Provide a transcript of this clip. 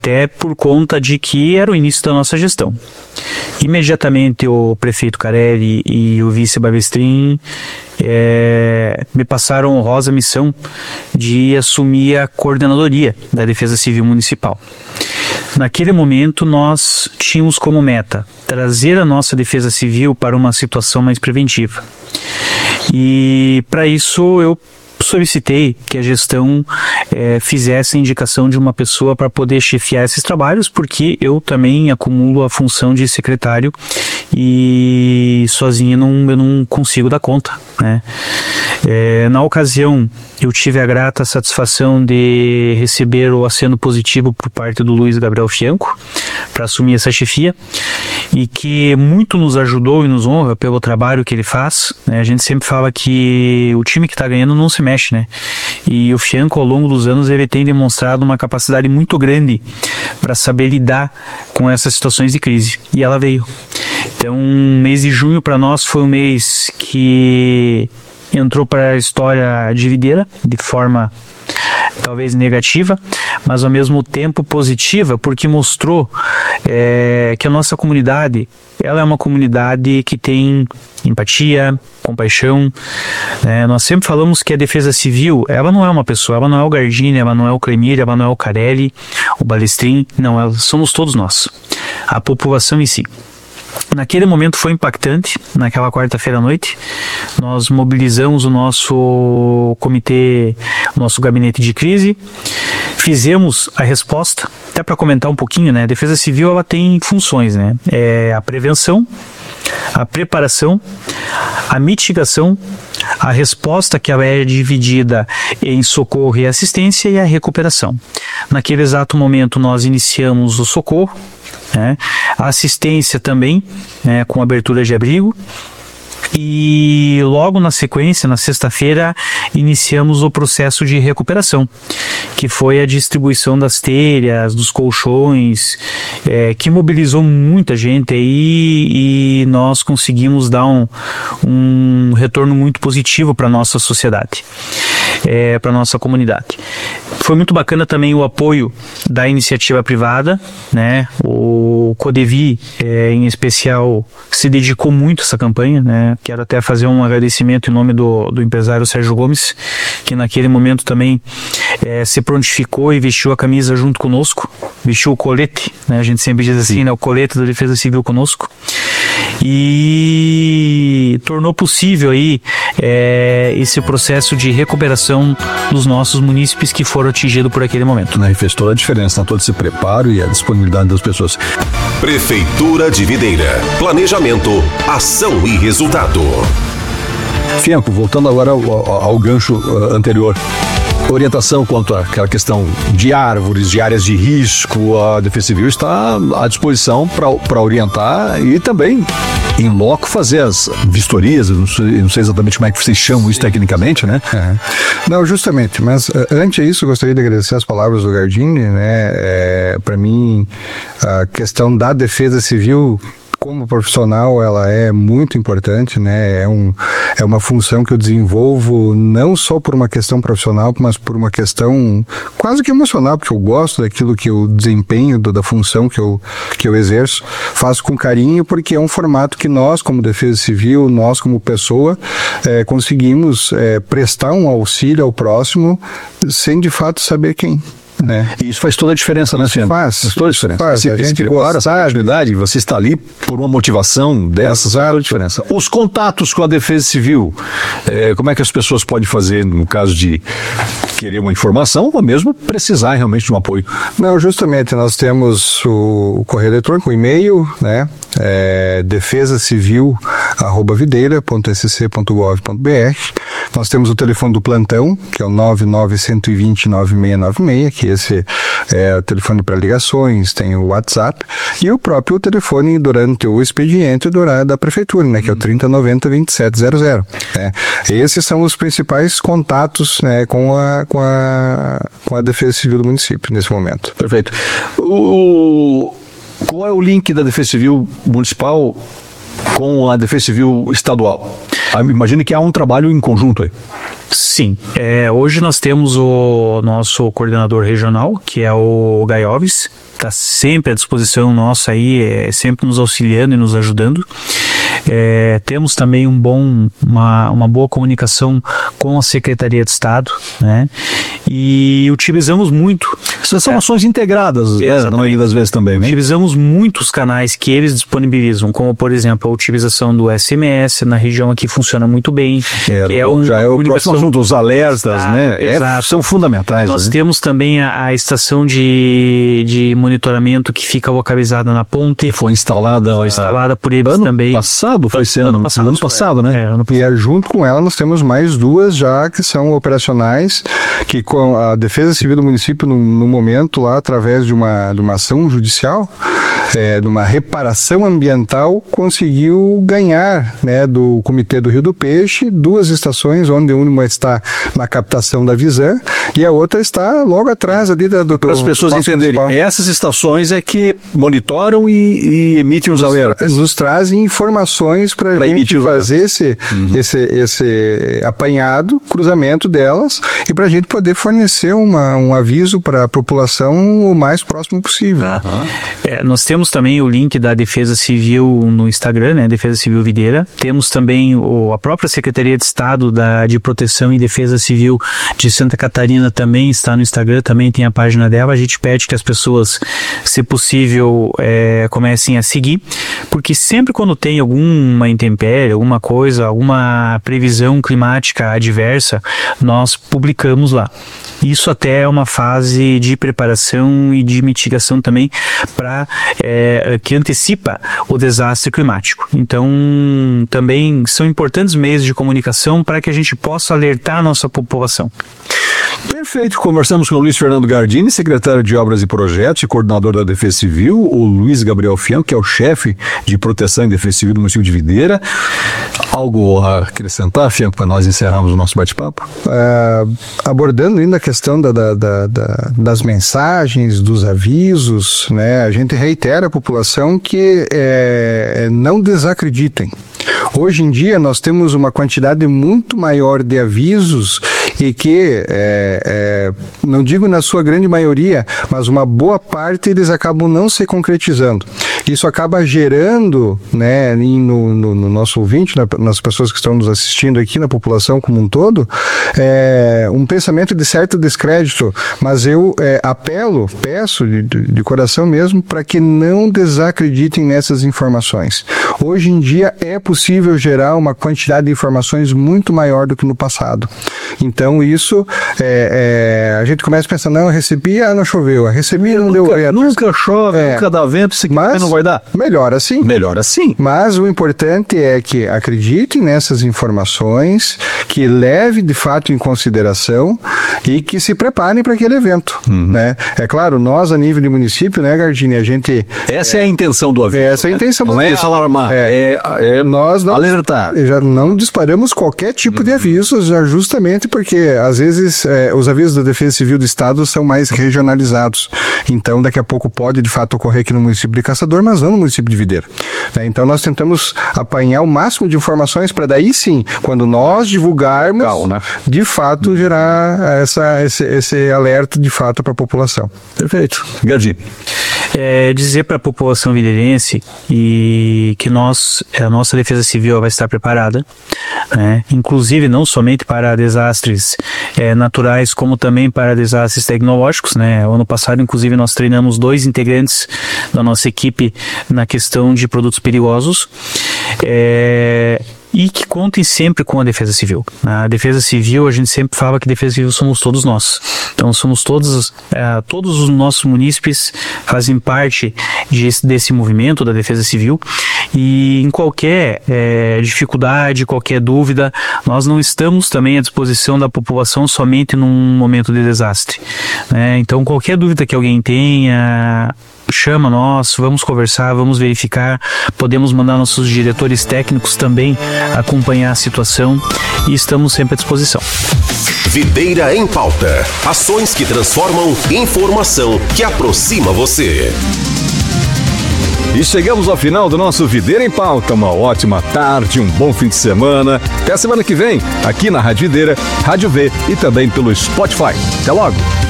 até por conta de que era o início da nossa gestão. Imediatamente o prefeito Carelli e o vice Bavestrin me passaram a honrosa missão de assumir a coordenadoria da Defesa Civil Municipal. Naquele momento nós tínhamos como meta trazer a nossa Defesa Civil para uma situação mais preventiva. E para isso eu solicitei que a gestão fizesse a indicação de uma pessoa para poder chefiar esses trabalhos, porque eu também acumulo a função de secretário e sozinho eu não consigo dar conta, né? Na ocasião, eu tive a grata satisfação de receber o aceno positivo por parte do Luiz Gabriel Fianco para assumir essa chefia, e que muito nos ajudou e nos honra pelo trabalho que ele faz, né? A gente sempre fala que o time que está ganhando não se mexe, né? E o Fianco, ao longo dos anos, ele tem demonstrado uma capacidade muito grande para saber lidar com essas situações de crise, e ela veio. Então, mês de junho para nós foi um mês que entrou para a história divideira, de forma talvez negativa, mas ao mesmo tempo positiva, porque mostrou que a nossa comunidade, ela é uma comunidade que tem empatia, compaixão. Nós sempre falamos que a Defesa Civil, ela não é uma pessoa, ela não é o Gardini, ela não é o Clemir, ela não é o Carelli, o Balestrin, não, somos todos nós, a população em si. Naquele momento foi impactante, naquela quarta-feira à noite. Nós mobilizamos o nosso comitê, o nosso gabinete de crise, fizemos a resposta, até para comentar um pouquinho, né? A Defesa Civil, ela tem funções, né? A prevenção, a preparação, a mitigação, a resposta, que ela é dividida em socorro e assistência, e a recuperação. Naquele exato momento nós iniciamos o socorro, a assistência também, com abertura de abrigo, e logo na sequência, na sexta-feira, iniciamos o processo de recuperação, que foi a distribuição das telhas, dos colchões, que mobilizou muita gente aí, e nós conseguimos dar um retorno muito positivo para a nossa sociedade, para a nossa comunidade. Foi muito bacana também o apoio da iniciativa privada, né? O Codevi, em especial, se dedicou muito a essa campanha, né? Quero até fazer um agradecimento em nome do empresário Sérgio Gomes, que naquele momento também se prontificou e vestiu a camisa junto conosco, vestiu o colete, né? A gente sempre diz assim, né? O colete da Defesa Civil conosco, e tornou possível aí esse processo de recuperação dos nossos munícipes que foram atingidos por aquele momento. E fez toda a diferença, todo esse preparo e a disponibilidade das pessoas. Prefeitura de Videira. Planejamento, ação e resultado. Fianco, voltando agora ao gancho anterior. Orientação quanto àquela questão de árvores, de áreas de risco, a Defesa Civil está à disposição para orientar e também, em loco, fazer as vistorias. Eu não sei exatamente como é que vocês chamam isso tecnicamente, né? Não, justamente, mas antes disso, eu gostaria de agradecer as palavras do Gardini, né? Para mim, a questão da Defesa Civil como profissional, ela é muito importante, né? É uma função que eu desenvolvo não só por uma questão profissional, mas por uma questão quase que emocional, porque eu gosto daquilo que eu desempenho, da função que eu exerço, faço com carinho, porque é um formato que nós, como Defesa Civil, nós como pessoa, conseguimos prestar um auxílio ao próximo sem de fato saber quem. E isso faz toda a diferença, né, Fianco? Faz toda a diferença. Faz. A gente a agilidade, você está ali por uma motivação dessas, faz toda a diferença. Os contatos com a Defesa Civil, como é que as pessoas podem fazer no caso de querer uma informação ou mesmo precisar realmente de um apoio? Não, justamente, nós temos o correio eletrônico, o e-mail, né? defesacivil@videira.sc.gov.br. Nós temos o telefone do plantão, que é o 99120-9696, que esse é o telefone para ligações, tem o WhatsApp, e o próprio telefone durante o expediente da prefeitura, né, que é o 3090-2700. Né? Esses são os principais contatos, né, com a Defesa Civil do município nesse momento. Perfeito. Qual é o link da Defesa Civil Municipal com a Defesa Civil Estadual? Imagino que há um trabalho em conjunto aí. Sim, hoje nós temos o nosso coordenador regional, que é o Gaioves, está sempre à disposição nossa aí, sempre nos auxiliando e nos ajudando. Temos também uma boa comunicação com a Secretaria de Estado, né? E utilizamos muito. São ações integradas, na maioria das vezes também, né? Utilizamos muitos canais que eles disponibilizam, como por exemplo a utilização do SMS, na região aqui funciona muito bem. Já é o próximo assunto, os alertas, né? São fundamentais. Nós temos também a estação de monitoramento que fica localizada na ponte. Foi instalada por eles também. Ano passado, né? E junto com ela nós temos mais 2 já que são operacionais, que com a Defesa Civil do município no momento lá, através de uma ação judicial, de uma reparação ambiental, conseguiu ganhar, né, do Comitê do Rio do Peixe 2 estações, onde uma está na captação da Visan e a outra está logo atrás ali para as pessoas entenderem, essas estações é que monitoram e emitem os alertas. Nos trazem informações para a gente fazer esse apanhado, cruzamento delas, e para a gente poder fornecer um aviso para a população o mais próximo possível. Nós temos também o link da Defesa Civil no Instagram, né, Defesa Civil Videira. Temos também a própria Secretaria de Estado de Proteção e Defesa Civil de Santa Catarina também está no Instagram, também tem a página dela. A gente pede que as pessoas, se possível, comecem a seguir, porque sempre quando tem alguma intempérie, alguma coisa, alguma previsão climática adversa, nós publicamos lá. Isso até é uma fase de preparação e de mitigação também que antecipa o desastre climático. Então, também são importantes meios de comunicação para que a gente possa alertar a nossa população. Perfeito. Conversamos com o Luiz Fernando Gardini, secretário de Obras e Projetos e coordenador da Defesa Civil, o Luiz Gabriel Fianco, que é o chefe de Proteção e Defesa Civil do município de Videira. Algo a acrescentar, Fianco, para nós encerrarmos o nosso bate-papo? Abordando ainda a questão das mensagens, dos avisos, né, a gente reitera à população que não desacreditem. Hoje em dia nós temos uma quantidade muito maior de avisos e que, não digo na sua grande maioria, mas uma boa parte eles acabam não se concretizando. Isso acaba gerando, né, no nosso ouvinte, nas pessoas que estão nos assistindo aqui, na população como um todo, um pensamento de certo descrédito, mas eu peço de coração mesmo, para que não desacreditem nessas informações. Hoje em dia é possível gerar uma quantidade de informações muito maior do que no passado. Então isso, a gente começa a pensar, não, eu recebi, não choveu, recebi, não deu vento. Nunca chove, nunca dá vento, mas não vai dar. Melhor assim. Melhor assim. Mas o importante é que acreditem nessas informações, que leve de fato em consideração e que se preparem para aquele evento. Né? É claro, nós a nível de município, né, Gardini, a gente... Essa é a intenção do aviso. Essa é a intenção do aviso. Não é alarmar, nós não alertar. Já não disparamos qualquer tipo de avisos, já justamente porque às vezes os avisos da Defesa Civil do Estado são mais regionalizados. Então daqui a pouco pode de fato ocorrer aqui no município de Caçador, mas não no município de Videira. Então nós tentamos apanhar o máximo de informações para daí sim, quando nós divulgarmos, de fato gerar esse alerta de fato para a população. Perfeito. Gardini. Dizer para a população videirense e que a nossa Defesa Civil vai estar preparada, né? Inclusive não somente para desastres naturais, como também para desastres tecnológicos, né? O ano passado, inclusive, nós treinamos 2 integrantes da nossa equipe na questão de produtos perigosos. E que contem sempre com a Defesa Civil. A Defesa Civil, a gente sempre fala que a Defesa Civil somos todos nós. Então somos todos os nossos munícipes fazem parte desse movimento da Defesa Civil, e em qualquer dificuldade, qualquer dúvida, nós não estamos também à disposição da população somente num momento de desastre, né? Então qualquer dúvida que alguém tenha, chama nós, vamos conversar, vamos verificar, podemos mandar nossos diretores técnicos também acompanhar a situação, e estamos sempre à disposição. Videira em Pauta. Ações que transformam informação que aproxima você. E chegamos ao final do nosso Videira em Pauta. Uma ótima tarde, um bom fim de semana. Até a semana que vem, aqui na Rádio Videira, Rádio V e também pelo Spotify. Até logo!